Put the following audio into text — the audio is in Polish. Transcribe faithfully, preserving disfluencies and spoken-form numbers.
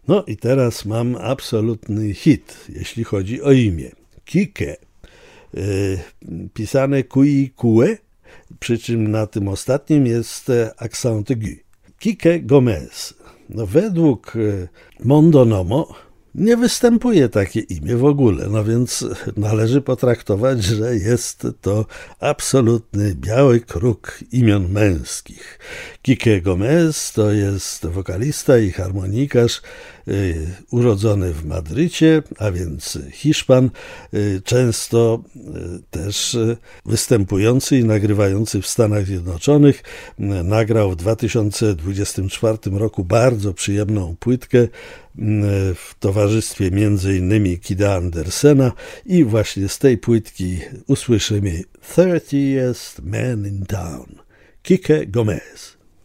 No i teraz mam absolutny hit, jeśli chodzi o imię. Kike, yy, pisane kui kue, przy czym na tym ostatnim jest accent aigu. Kike Gomez. No według Mondonomo nie występuje takie imię w ogóle, no więc należy potraktować, że jest to absolutny biały kruk imion męskich. Kike Gomez to jest wokalista i harmonikarz y, urodzony w Madrycie, a więc Hiszpan, y, często y, też y, występujący i nagrywający w Stanach Zjednoczonych. Y, nagrał w dwa tysiące dwudziestym czwartym roku bardzo przyjemną płytkę w towarzystwie między innymi Kida Andersena i właśnie z tej płytki usłyszymy thirtieth Man in Town, Kike Gomez.